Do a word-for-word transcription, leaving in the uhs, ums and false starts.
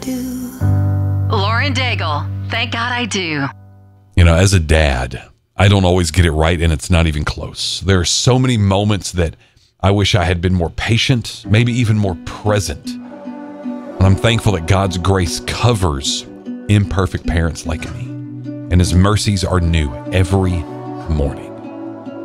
do. Lauren Daigle, Thank God I Do. You know, as a dad, I don't always get it right, and it's not even close. There are so many moments that I wish I had been more patient, maybe even more present. And I'm thankful that God's grace covers imperfect parents like me, and his mercies are new every morning.